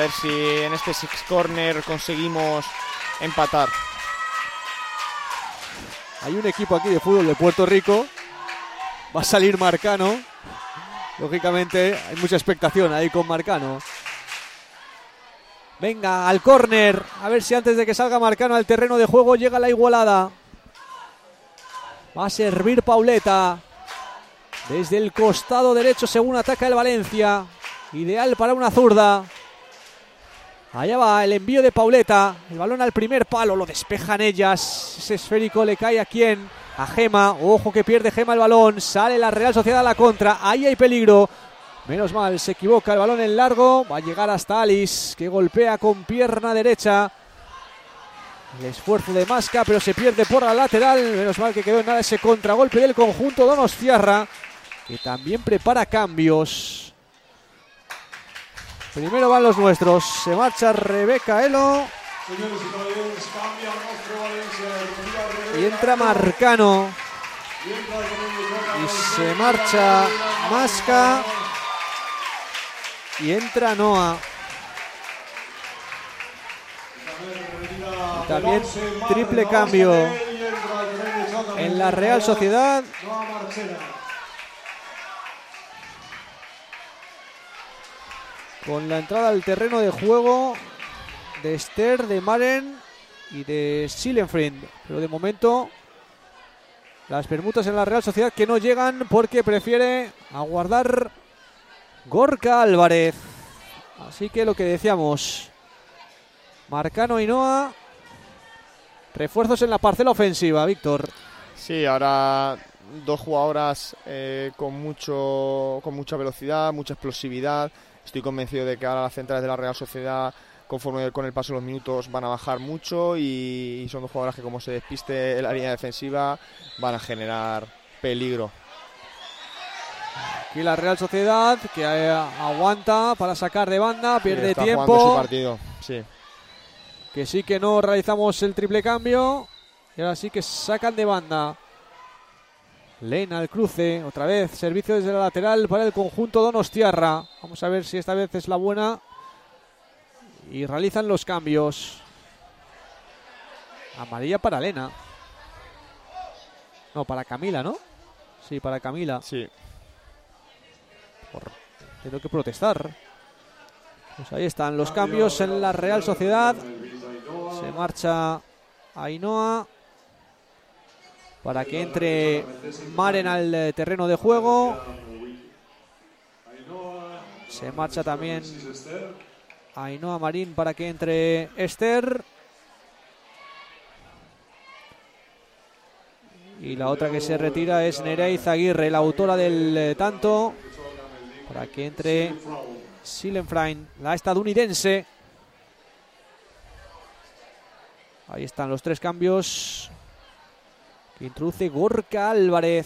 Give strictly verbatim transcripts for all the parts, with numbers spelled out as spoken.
ver si en este six corner conseguimos empatar. Hay un equipo aquí de fútbol de Puerto Rico. Va a salir Marcano. Lógicamente hay mucha expectación ahí con Marcano. Venga, al córner. A ver si antes de que salga Marcano al terreno de juego llega la igualada. Va a servir Pauleta. Desde el costado derecho según ataca el Valencia. Ideal para una zurda. Allá va el envío de Pauleta. El balón al primer palo. Lo despejan ellas. Ese esférico le cae a quién. A Gema. Ojo que pierde Gema el balón. Sale la Real Sociedad a la contra. Ahí hay peligro. Menos mal, se equivoca el balón en largo. Va a llegar hasta Alice, que golpea con pierna derecha. El esfuerzo de Masca, pero se pierde por la lateral. Menos mal que quedó en nada ese contragolpe del conjunto donostiarra, que también prepara cambios. Primero van los nuestros. Se marcha Rebeca Elo. Y entra Marcano. Y se marcha Masca. Y entra Noa. Y también triple cambio en la Real Sociedad. Con la entrada al terreno de juego de Esther, de Maren y de Silenfriend. Pero de momento las permutas en la Real Sociedad que no llegan porque prefiere aguardar Gorka Álvarez. Así que lo que decíamos, Marcano y Noa, refuerzos en la parcela ofensiva, Víctor. Sí, ahora dos jugadoras eh, con mucho con mucha velocidad, mucha explosividad. Estoy convencido de que ahora las centrales de la Real Sociedad, conforme con el paso de los minutos, van a bajar mucho y, y son dos jugadoras que, como se despiste en la línea defensiva, van a generar peligro. Aquí la Real Sociedad que eh, aguanta para sacar de banda, pierde sí, está tiempo. Jugando su partido, sí. Que sí que no realizamos el triple cambio. Y ahora sí que sacan de banda. Lena al cruce, otra vez servicio desde la lateral para el conjunto donostiarra. Vamos a ver si esta vez es la buena. Y realizan los cambios. Amarilla para Lena. No, para Camila, ¿no? Sí, para Camila. Sí. Por... Tengo que protestar. Pues ahí están los cambios en la Real Sociedad. Se marcha Ainhoa para que entre Maren al terreno de juego. Se marcha también Ainhoa Marín para que entre Esther. Y la otra que se retira es Nereiz Aguirre, la autora del eh, tanto, para que entre Silenfriend, la estadounidense. Ahí están los tres cambios que introduce Gorka Álvarez.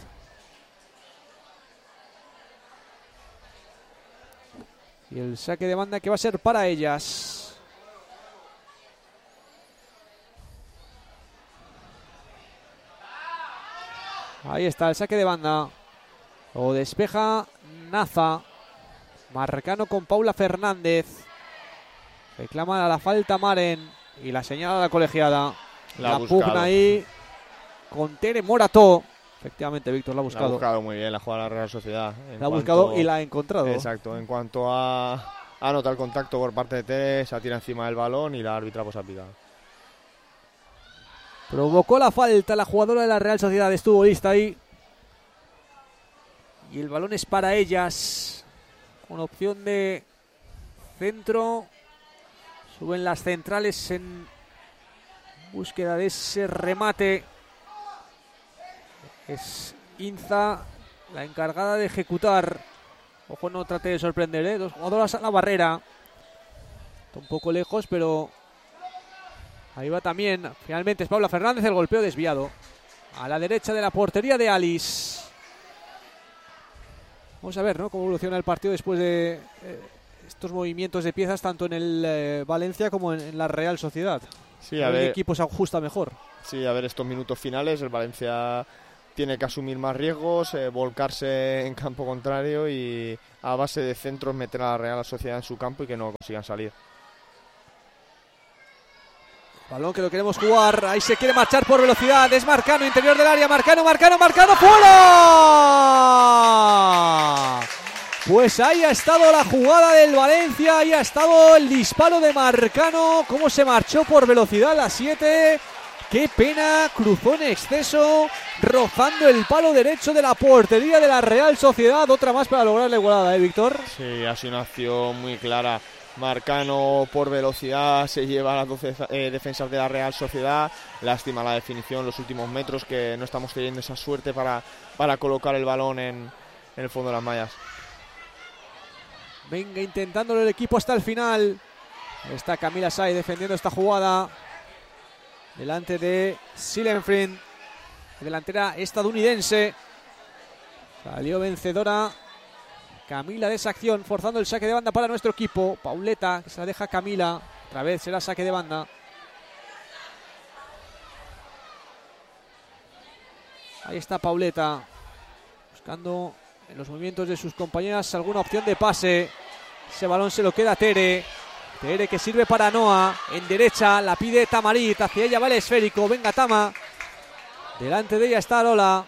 Y el saque de banda que va a ser para ellas. Ahí está el saque de banda. O despeja Naza. Marcano con Paula Fernández. Reclama la falta Maren. Y la señala la colegiada. La, la pugna ahí con Tere Morató. Efectivamente, Víctor la ha buscado. La ha buscado muy bien la jugada de la Real Sociedad. La ha cuanto... buscado y la ha encontrado. Exacto. En cuanto a, a notar el contacto por parte de Tere, se tira encima del balón y la árbitra pues ha pitado. Provocó la falta la jugadora de la Real Sociedad. Estuvo lista ahí. Y el balón es para ellas. Con opción de centro. Suben las centrales en búsqueda de ese remate. Es Inza la encargada de ejecutar. Ojo, no trate de sorprender, ¿eh? Dos jugadoras a la barrera. Está un poco lejos, pero ahí va también. Finalmente es Paula Fernández, el golpeo desviado. A la derecha de la portería de Alice. Vamos a ver, ¿no?, cómo evoluciona el partido después de eh, estos movimientos de piezas, tanto en el eh, Valencia como en, en la Real Sociedad. Sí, a ver. El equipo se ajusta mejor. Sí, a ver estos minutos finales. El Valencia tiene que asumir más riesgos, eh, volcarse en campo contrario y a base de centros meter a la Real Sociedad en su campo y que no consigan salir. Balón que lo queremos jugar, ahí se quiere marchar por velocidad, es Marcano, interior del área, Marcano, Marcano, Marcano, ¡fuera! Pues ahí ha estado la jugada del Valencia, ahí ha estado el disparo de Marcano, cómo se marchó por velocidad la siete, qué pena, cruzó en exceso, rozando el palo derecho de la portería de la Real Sociedad, otra más para lograr la igualada, ¿eh, Víctor? Sí, ha sido una acción muy clara. Marcano por velocidad se lleva a las doce eh, defensas de la Real Sociedad. Lástima la definición, los últimos metros, que no estamos teniendo esa suerte para, para colocar el balón en, en el fondo de las mallas. Venga, intentándolo el equipo hasta el final. Está Camila Say defendiendo esta jugada delante de Silenfriend, delantera estadounidense. Salió vencedora Camila de esa acción, forzando el saque de banda para nuestro equipo. Pauleta, que se la deja Camila. Otra vez será saque de banda. Ahí está Pauleta, buscando en los movimientos de sus compañeras alguna opción de pase. Ese balón se lo queda Tere. Tere que sirve para Noah. En derecha la pide Tamarit. Hacia ella va el esférico. Venga Tama. Delante de ella está Arola.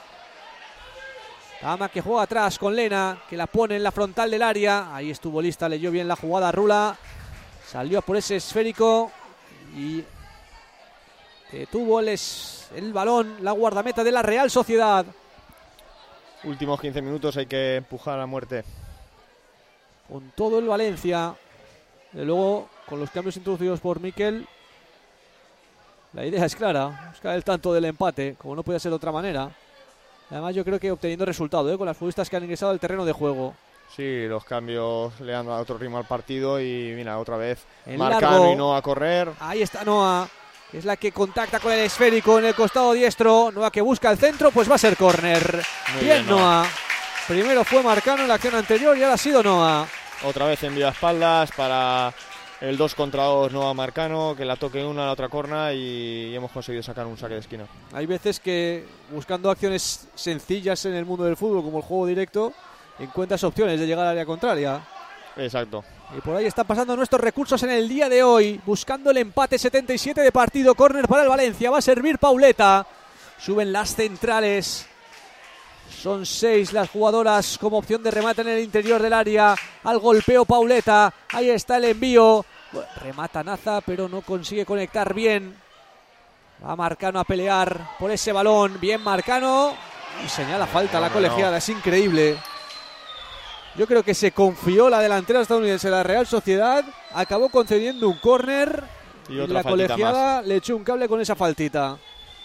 Tama que juega atrás con Lena, que la pone en la frontal del área. Ahí estuvo lista, leyó bien la jugada Rula. Salió por ese esférico y detuvo el, es, el balón, la guardameta de la Real Sociedad. Últimos quince minutos, hay que empujar a muerte. Con todo el Valencia. De luego, con los cambios introducidos por Miquel, la idea es clara, buscar el tanto del empate, como no puede ser de otra manera. Además yo creo que obteniendo resultado, ¿eh? Con las futbolistas que han ingresado al terreno de juego. Sí, los cambios le han dado otro ritmo al partido y mira, otra vez El Marcano largo. y Noah a correr. Ahí está Noah, que es la que contacta con el esférico en el costado diestro. Noah que busca el centro, pues va a ser córner. Bien, bien Noah. Noah. Primero fue Marcano en la acción anterior y ahora ha sido Noah. Otra vez envío a espaldas para el dos contra dos Noah Marcano, que la toque una, la otra corna y hemos conseguido sacar un saque de esquina. Hay veces que buscando acciones sencillas en el mundo del fútbol, como el juego directo, encuentras opciones de llegar al área contraria. Exacto. Y por ahí están pasando nuestros recursos en el día de hoy, buscando el empate. Setenta y siete de partido, córner para el Valencia, va a servir Pauleta. Suben las centrales. Son seis las jugadoras como opción de remate en el interior del área. Al golpeo Pauleta. Ahí está el envío. Bueno, remata Naza, pero no consigue conectar bien. Va Marcano a pelear por ese balón. Bien Marcano. Y señala falta la colegiada. Es increíble. Yo creo que se confió la delantera estadounidense de la Real Sociedad. Acabó concediendo un córner. Y, y la colegiada más le echó un cable con esa faltita.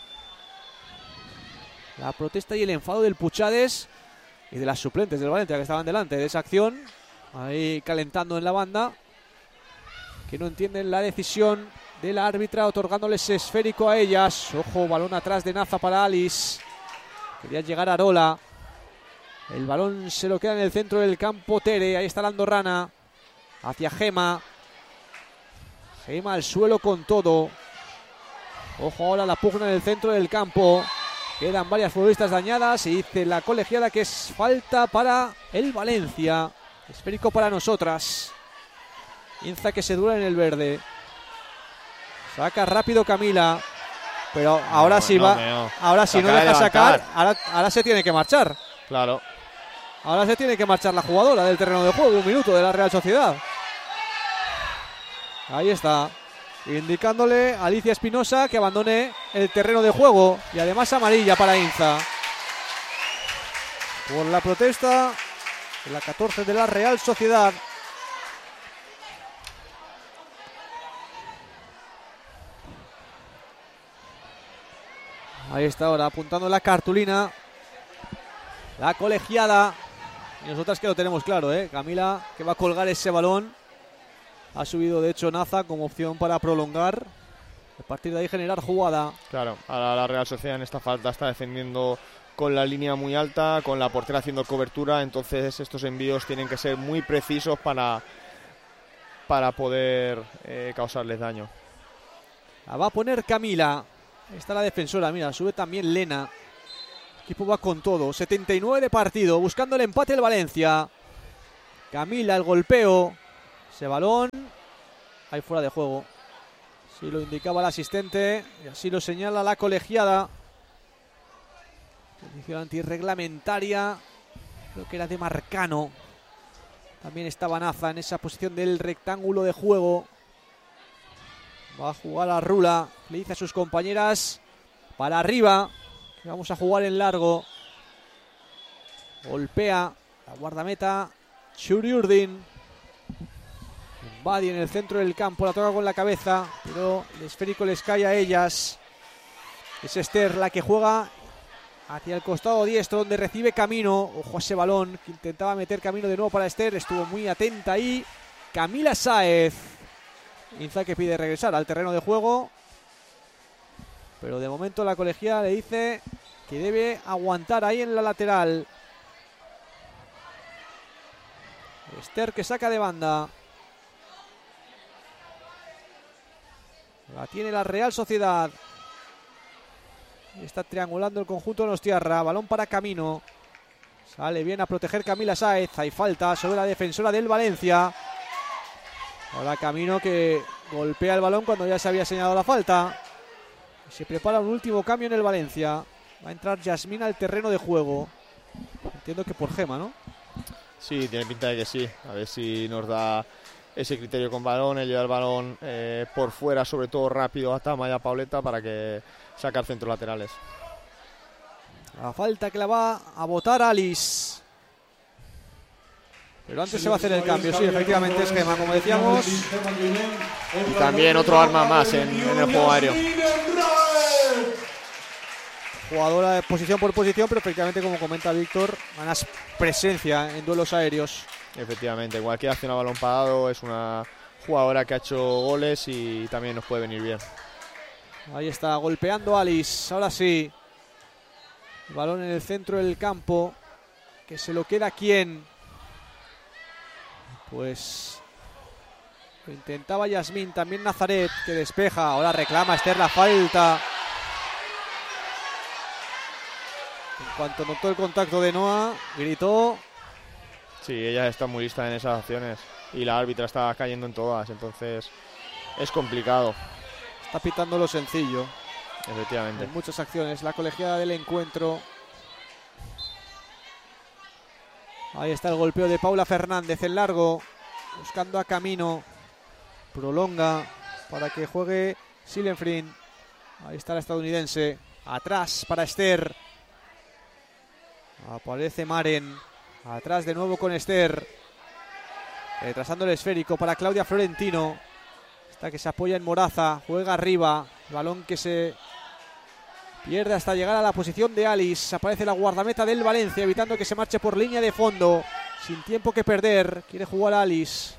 La protesta y el enfado del Puchades y de las suplentes del Valencia que estaban delante de esa acción. Ahí calentando en la banda. Que no entienden la decisión de la árbitra otorgándoles esférico a ellas. Ojo, balón atrás de Naza para Alice. Quería llegar a Arola. El balón se lo queda en el centro del campo Tere. Ahí está la andorrana. Hacia Gema. Gema al suelo con todo. Ojo ahora la pugna en el centro del campo. Quedan varias futbolistas dañadas y dice la colegiada que es falta para el Valencia. Esférico para nosotras. Inza que se dura en el verde. Saca rápido Camila. Pero ahora no, sí no, va. No. Ahora si no deja sacar, ahora, ahora se tiene que marchar. Claro. Ahora se tiene que marchar la jugadora del terreno de juego. Un minuto de la Real Sociedad. Ahí está. Indicándole a Alicia Espinosa que abandone el terreno de juego. Y además amarilla para Inza. Por la protesta de la catorce de la Real Sociedad. Ahí está ahora apuntando la cartulina la colegiada. Y nosotras que lo tenemos claro, ¿eh? Camila que va a colgar ese balón. Ha subido de hecho Naza como opción para prolongar. A partir de ahí generar jugada. Claro, ahora la Real Sociedad en esta falta está defendiendo con la línea muy alta, con la portera haciendo cobertura. Entonces estos envíos tienen que ser muy precisos para, para poder eh, causarles daño. La va a poner Camila. Ahí está la defensora, mira, sube también Lena. equipo va con todo. setenta y nueve de partido, buscando el empate el Valencia. Camila, el golpeo. Ese balón ahí fuera de juego. Así lo indicaba el asistente y así lo señala la colegiada. Posición antirreglamentaria. Creo que era de Marcano. También estaba Naza en esa posición del rectángulo de juego. Va a jugar a Rula. Le dice a sus compañeras para arriba, que vamos a jugar en largo. Golpea la guardameta Churiurdin. Badi en el centro del campo, la toca con la cabeza, pero el esférico les cae a ellas. Es Esther la que juega hacia el costado diestro, donde recibe Camino. Ojo a ese balón que intentaba meter Camino de nuevo para Esther. Estuvo muy atenta ahí Camila Sáez. Inza que pide regresar al terreno de juego, pero de momento la colegiada le dice que debe aguantar ahí en la lateral. Esther que saca de banda. La tiene la Real Sociedad. Está triangulando el conjunto de Donostiarra. Balón para Camino. Sale bien a proteger Camila Sáez. Hay falta sobre la defensora del Valencia. Ahora Camino que golpea el balón cuando ya se había señalado la falta. Se prepara un último cambio en el Valencia. Va a entrar Yasmín al terreno de juego. Entiendo que por Gema, ¿no? Sí, tiene pinta de que sí. A ver si nos da ese criterio con balón, el llevar el balón eh, por fuera, sobre todo rápido a Tama y a Pauleta para que sacar centros laterales. La falta que la va a botar Alice. Pero antes se va a hacer el cambio, sí, efectivamente es Gema, como decíamos. Y también otro arma más en, en el juego aéreo. Jugadora de posición por posición, pero efectivamente, como comenta Víctor, más presencia en duelos aéreos. Efectivamente, cualquier acción a balón parado es una jugadora que ha hecho goles y también nos puede venir bien. Ahí está, golpeando Alice, ahora sí. El balón en el centro del campo, que se lo queda ¿quién? Pues lo intentaba Yasmín, también Nazaret, que despeja. Ahora reclama Esther la falta. En cuanto notó el contacto de Noa, gritó. Sí, ella está muy lista en esas acciones y la árbitra está cayendo en todas, entonces es complicado. Está pitando lo sencillo. Efectivamente. En muchas acciones, la colegiada del encuentro. Ahí está el golpeo de Paula Fernández en largo, buscando a Camino. Prolonga para que juegue Silenfrin. Ahí está la estadounidense. Atrás para Esther. Aparece Maren. Atrás de nuevo con Esther. Retrasando el esférico para Claudia Florentino. Esta que se apoya en Moraza. Juega arriba. Balón que se pierde hasta llegar a la posición de Alice. Aparece la guardameta del Valencia, evitando que se marche por línea de fondo. Sin tiempo que perder. Quiere jugar Alice.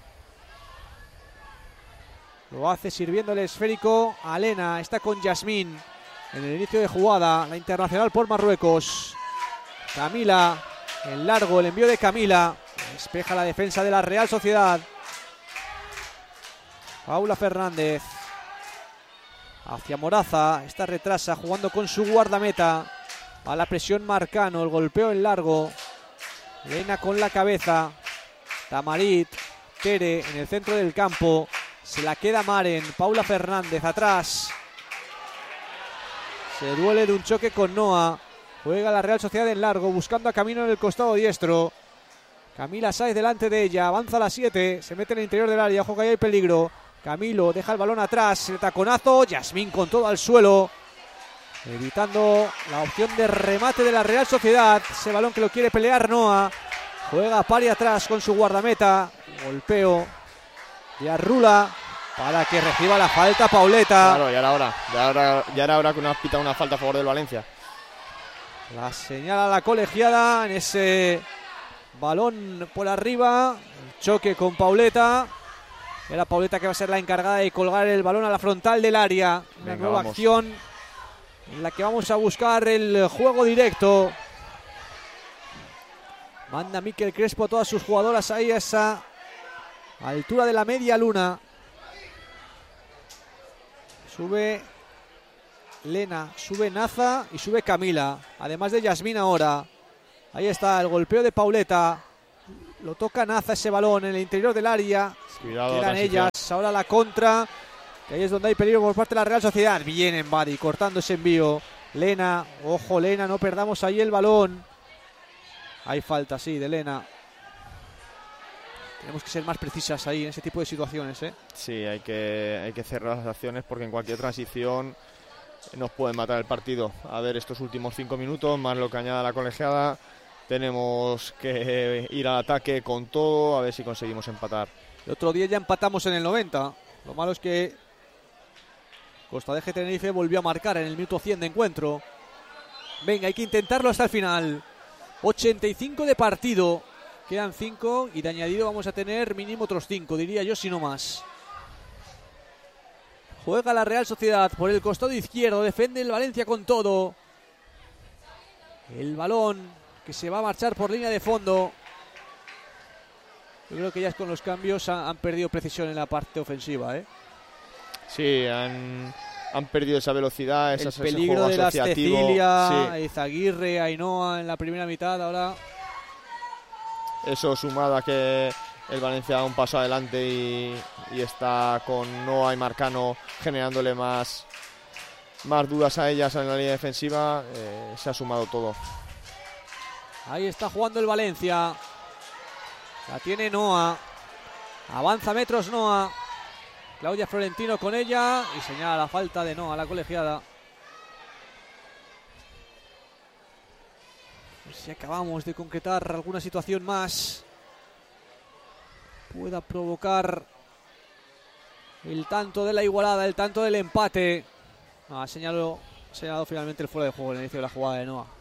Lo hace sirviendo el esférico a Elena. Está con Yasmín en el inicio de jugada. La internacional por Marruecos. Camila. En largo el envío de Camila. Despeja la defensa de la Real Sociedad. Paula Fernández. Hacia Moraza. Esta retrasa jugando con su guardameta. A la presión Marcano. El golpeo en largo. Elena con la cabeza. Tamarit. Tere en el centro del campo. Se la queda Maren. Paula Fernández atrás. Se duele de un choque con Noa. Juega la Real Sociedad en largo, buscando a Camino en el costado diestro. Camila Sáez delante de ella, avanza a las siete, se mete en el interior del área, ojo que ahí hay peligro. Camilo deja el balón atrás, el taconazo, Yasmín con todo al suelo, evitando la opción de remate de la Real Sociedad. Ese balón que lo quiere pelear Noa. Juega Pari atrás con su guardameta. Golpeo de Arrula para que reciba la falta Pauleta. Claro, ya era hora, ya era, ya era hora que nos pita una falta a favor del Valencia. La señala la colegiada en ese balón por arriba. El choque con Pauleta. Era Pauleta que va a ser la encargada de colgar el balón a la frontal del área. Una Venga, nueva vamos. acción en la que vamos a buscar el juego directo. Manda Miquel Crespo a todas sus jugadoras ahí a esa altura de la media luna. Sube Lena, sube Naza y sube Camila, además de Yasmín ahora. Ahí está el golpeo de Pauleta. Lo toca Naza ese balón en el interior del área. Cuidado, quedan ellas, ahora la contra, que ahí es donde hay peligro por parte de la Real Sociedad. Bien en Badi, cortando ese envío. Lena, ojo Lena, no perdamos ahí el balón. Hay falta, sí, de Lena. Tenemos que ser más precisas ahí en ese tipo de situaciones, ¿eh? Sí, hay que, hay que cerrar las acciones porque en cualquier transición nos pueden matar el partido. A ver, estos últimos cinco minutos, más lo que añada la colegiada, tenemos que ir al ataque con todo, a ver si conseguimos empatar. El otro día ya empatamos en el noventa. Lo malo es que Costa de Eje Tenerife volvió a marcar en el minuto cien de encuentro. Venga, hay que intentarlo hasta el final. ochenta y cinco de partido. Quedan cinco y de añadido vamos a tener mínimo otros cinco, diría yo, si no más. Juega la Real Sociedad por el costado izquierdo. Defiende el Valencia con todo. El balón que se va a marchar por línea de fondo. Yo creo que ya con los cambios han, han perdido precisión en la parte ofensiva, ¿eh? Sí, han, han perdido esa velocidad, esa, el peligro ese juego de las Cecilia, sí. Izaguirre, Ainhoa en la primera mitad, ahora... Eso sumado a que el Valencia da un paso adelante y, y está con Noa y Marcano generándole más, más dudas a ellas en la línea defensiva, eh, se ha sumado todo. Ahí está jugando el Valencia. La tiene Noa. Avanza metros Noa. Claudia Florentino con ella y señala la falta de Noa, la colegiada. A ver si acabamos de concretar alguna situación más. Pueda provocar el tanto de la igualada, el tanto del empate. Ha señalado, señalado finalmente el fuera de juego en el inicio de la jugada de Noa.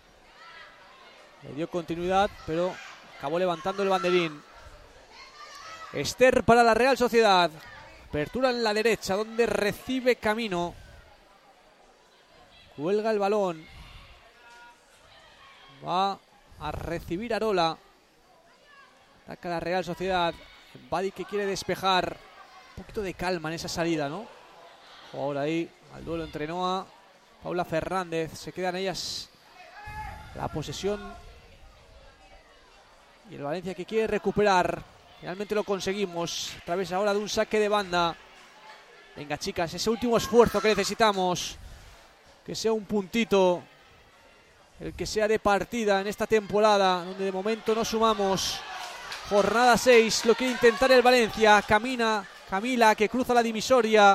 Le dio continuidad, pero acabó levantando el banderín. Ester para la Real Sociedad. Apertura en la derecha, donde recibe Camino. Cuelga el balón. Va a recibir Arola. Ataca la Real Sociedad. Badi que quiere despejar. Un poquito de calma en esa salida, ¿no? Ahora ahí, al duelo entre Noa, Paula Fernández. Se quedan ellas la posesión. Y el Valencia que quiere recuperar. Finalmente lo conseguimos. A través ahora de un saque de banda. Venga, chicas, ese último esfuerzo que necesitamos. Que sea un puntito. El que sea de partida en esta temporada. Donde de momento no sumamos. Jornada seis. Lo quiere intentar el Valencia. Camina Camila que cruza la divisoria.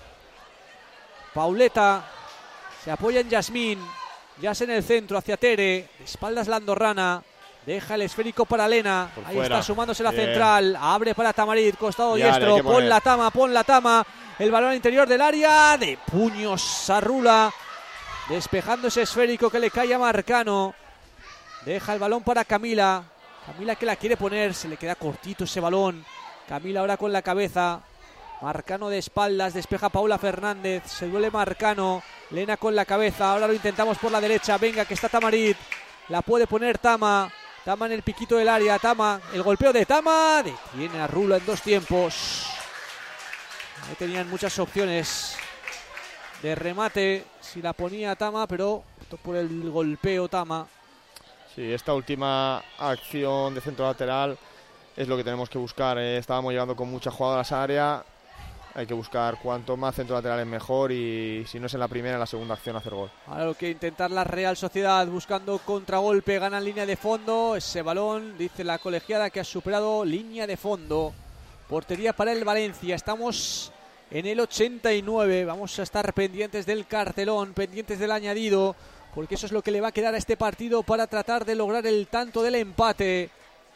Pauleta. Se apoya en Yasmín. Yas en el centro hacia Tere. De espaldas la andorrana. Deja el esférico para Lena. Por Ahí fuera. Está sumándose la Bien. Central. Abre para Tamarit. Costado Ya, diestro. que Pon poner. la tama. Pon la tama. El balón al interior del área. De puños Sarrula. Despejando ese esférico que le cae a Marcano. Deja el balón para Camila. Camila que la quiere poner. Se le queda cortito ese balón. Camila ahora con la cabeza. Marcano de espaldas. Despeja Paula Fernández. Se duele Marcano. Lena con la cabeza. Ahora lo intentamos por la derecha. Venga, que está Tamarit. La puede poner Tama. Tama en el piquito del área. Tama. El golpeo de Tama. Detiene a Rula en dos tiempos. Ahí tenían muchas opciones de remate si la ponía Tama, pero por el golpeo Tama. Sí, esta última acción de centro lateral es lo que tenemos que buscar. Eh, estábamos llegando con muchas jugadoras a área. Hay que buscar cuanto más centro laterales mejor y si no es en la primera, en la segunda acción hacer gol. Ahora lo que intentar la Real Sociedad buscando contragolpe, gana en línea de fondo. Ese balón, dice la colegiada, que ha superado línea de fondo. Portería para el Valencia. Estamos en el ochenta y nueve. Vamos a estar pendientes del cartelón, pendientes del añadido, porque eso es lo que le va a quedar a este partido para tratar de lograr el tanto del empate.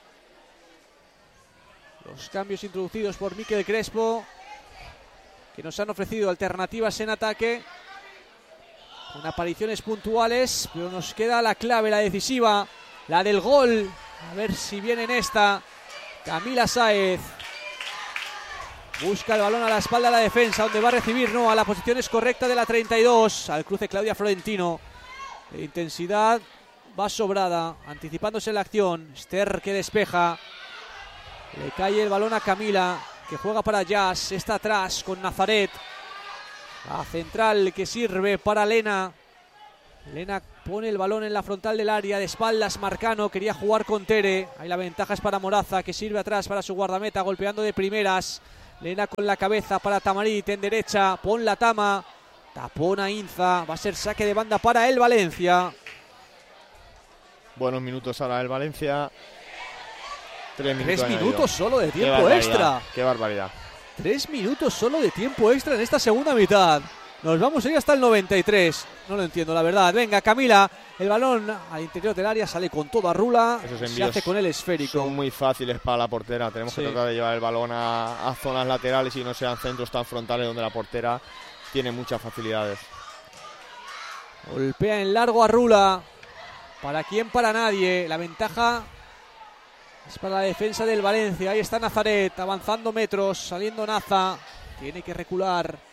Los cambios introducidos por Mikel Crespo, que nos han ofrecido alternativas en ataque, con apariciones puntuales, pero nos queda la clave, la decisiva, la del gol. A ver si viene en esta. Camila Sáez busca el balón a la espalda de la defensa, donde va a recibir Noa. La posición es correcta de la treinta y dos. Al cruce Claudia Florentino. De intensidad va sobrada, anticipándose la acción. Ester que despeja. Le cae el balón a Camila, que juega para Jazz. Está atrás con Nazaret. La central que sirve para Lena. Lena pone el balón en la frontal del área, de espaldas Marcano, quería jugar con Tere. Ahí la ventaja es para Moraza, que sirve atrás para su guardameta, golpeando de primeras. Lena con la cabeza para Tamarit en derecha, pon la Tama, tapona Inza, va a ser saque de banda para el Valencia. Buenos minutos ahora el Valencia. Tres minutos, Tres minutos solo de tiempo qué extra. Qué barbaridad. Tres minutos solo de tiempo extra en esta segunda mitad. Nos vamos a ir hasta el noventa y tres. No lo entiendo, la verdad. Venga, Camila. El balón al interior del área. Sale con toda Rula. Se hace con el esférico. Son muy fáciles para la portera. Tenemos sí. que tratar de llevar el balón a, a zonas laterales y no sean centros tan frontales donde la portera tiene muchas facilidades. Golpea en largo a Rula. ¿Para quién? Para nadie. La ventaja es para la defensa del Valencia. Ahí está Nazaret. Avanzando metros. Saliendo Naza. Tiene que recular.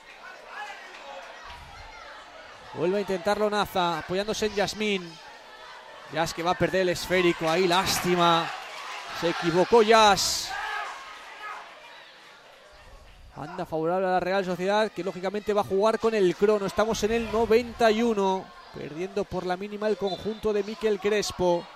Vuelve a intentarlo Naza, apoyándose en Yasmín. Yas que va a perder el esférico, ahí lástima. Se equivocó Yas. Anda favorable a la Real Sociedad, que lógicamente va a jugar con el crono. Estamos en el noventa y uno, perdiendo por la mínima el conjunto de Mikel Crespo.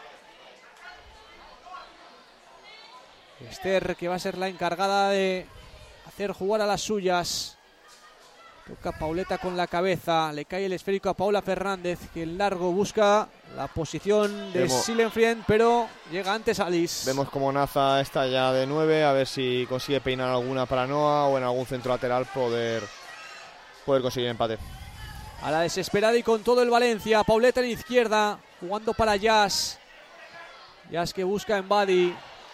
Esther, que va a ser la encargada de hacer jugar a las suyas. Toca Pauleta con la cabeza, le cae el esférico a Paula Fernández, que en largo busca la posición de Silenfriend, pero llega antes Alice. Vemos como Naza está ya de nueve, a ver si consigue peinar alguna para Noah o en algún centro lateral poder, poder conseguir empate. A la desesperada y con todo el Valencia, Pauleta en izquierda, jugando para Jazz. Jazz que busca en Badi.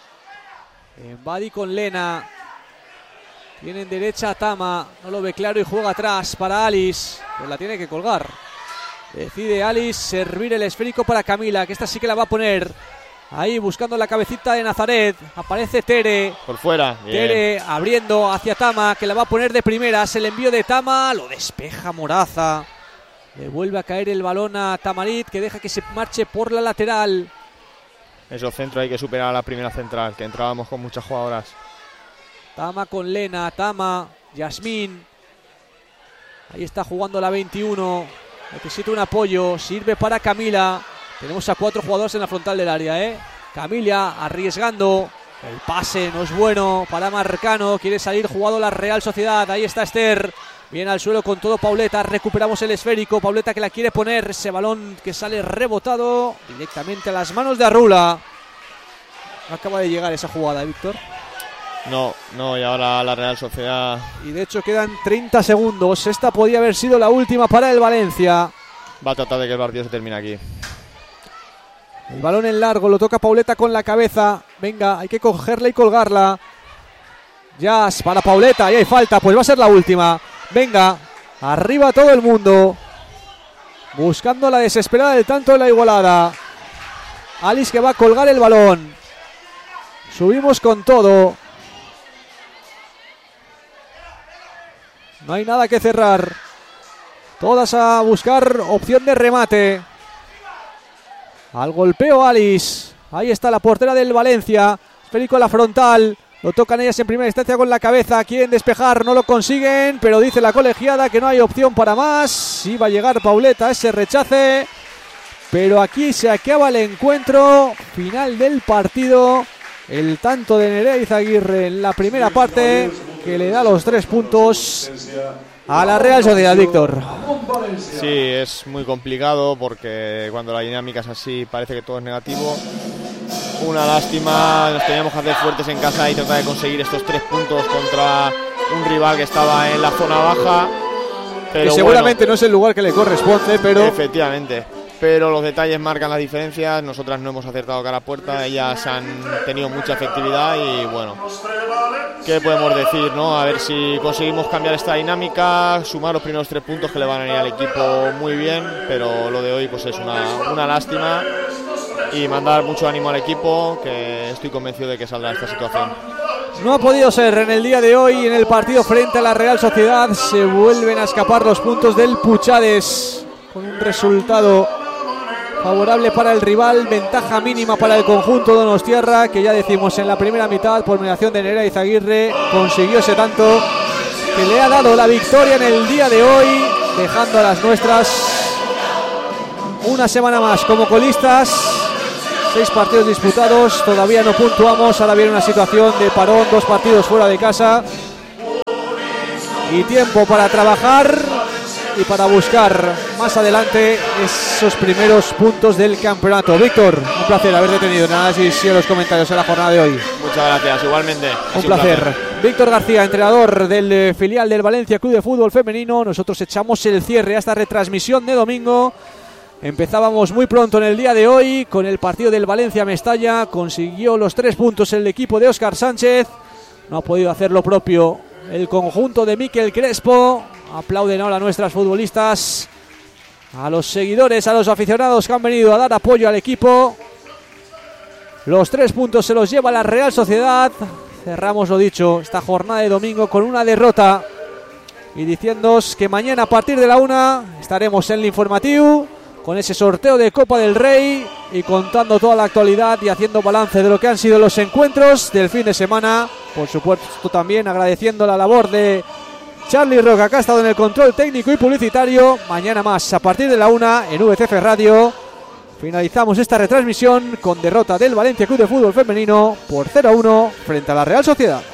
En Badi con Lena. Tiene en derecha a Tama, no lo ve claro y juega atrás para Alice, pues la tiene que colgar. Decide Alice servir el esférico para Camila, que esta sí que la va a poner. Ahí buscando la cabecita de Nazaret, aparece Tere. Por fuera. Bien. Tere abriendo hacia Tama, que la va a poner de primeras. El envío de Tama, lo despeja Moraza. Le vuelve a caer el balón a Tamarit, que deja que se marche por la lateral. Esos centros hay que superar a la primera central, que entrábamos con muchas jugadoras. Tama con Lena, Tama, Yasmín. Ahí está jugando la veintiuno. Necesita un apoyo, sirve para Camila. Tenemos a cuatro jugadores en la frontal del área, ¿eh? Camila arriesgando. El pase no es bueno para Marcano. Quiere salir jugado la Real Sociedad. Ahí está Esther. Viene al suelo con todo Pauleta. Recuperamos el esférico. Pauleta que la quiere poner. Ese balón que sale rebotado directamente a las manos de Arrula. No acaba de llegar esa jugada, Víctor. No, no, y ahora la Real Sociedad. Y de hecho quedan treinta segundos. Esta podía haber sido la última para el Valencia. Va a tratar de que el partido se termine aquí. El balón en largo, lo toca Pauleta con la cabeza. Venga, hay que cogerla y colgarla. Jazz para Pauleta, y hay falta, pues va a ser la última. Venga, arriba todo el mundo. Buscando la desesperada del tanto de la igualada. Alice que va a colgar el balón. Subimos con todo. No hay nada que cerrar. Todas a buscar opción de remate. Al golpeo Alice. Ahí está la portera del Valencia. Esférico a la frontal. Lo tocan ellas en primera instancia con la cabeza. Quieren despejar, no lo consiguen. Pero dice la colegiada que no hay opción para más. Sí va a llegar Pauleta a ese rechace. Pero aquí se acaba el encuentro. Final del partido. El tanto de Nerea Izaguirre en la primera parte, que le da los tres puntos a la Real Sociedad, Víctor. Sí, es muy complicado porque cuando la dinámica es así parece que todo es negativo. Una lástima, nos teníamos que hacer fuertes en casa y tratar de conseguir estos tres puntos contra un rival que estaba en la zona baja. Pero que seguramente bueno, no es el lugar que le corresponde, pero... Efectivamente. Pero los detalles marcan las diferencias. Nosotras no hemos acertado cara a puerta, ellas han tenido mucha efectividad y bueno, ¿qué podemos decir, no? A ver si conseguimos cambiar esta dinámica, sumar los primeros tres puntos que le van a ir al equipo muy bien, pero lo de hoy pues es una, una lástima y mandar mucho ánimo al equipo, que estoy convencido de que saldrá de esta situación. No ha podido ser en el día de hoy. En el partido frente a la Real Sociedad se vuelven a escapar los puntos del Puchades con un resultado favorable para el rival, ventaja mínima para el conjunto donostiarra, que ya decimos en la primera mitad por mediación de Nerea Izaguirre consiguió ese tanto que le ha dado la victoria en el día de hoy, dejando a las nuestras una semana más como colistas. Seis partidos disputados, todavía no puntuamos. Ahora viene una situación de parón, dos partidos fuera de casa y tiempo para trabajar y para buscar más adelante esos primeros puntos del campeonato. Víctor, un placer haberte tenido en análisis y en los comentarios en la jornada de hoy. Muchas gracias, igualmente. Un placer. un placer. Víctor García, entrenador del eh, filial del Valencia Club de Fútbol Femenino. Nosotros echamos el cierre a esta retransmisión de domingo. Empezábamos muy pronto en el día de hoy con el partido del Valencia-Mestalla. Consiguió los tres puntos el equipo de Óscar Sánchez. No ha podido hacer lo propio el conjunto de Miquel Crespo. Aplauden ahora a nuestras futbolistas, a los seguidores, a los aficionados que han venido a dar apoyo al equipo. Los tres puntos se los lleva la Real Sociedad. Cerramos, lo dicho, esta jornada de domingo con una derrota y diciéndoos que mañana a partir de la una estaremos en el informativo con ese sorteo de Copa del Rey y contando toda la actualidad y haciendo balance de lo que han sido los encuentros del fin de semana. Por supuesto, también agradeciendo la labor de Charlie Roca, que ha estado en el control técnico y publicitario. Mañana más a partir de la una en V C F Radio. Finalizamos esta retransmisión con derrota del Valencia Club de Fútbol Femenino por cero a uno frente a la Real Sociedad.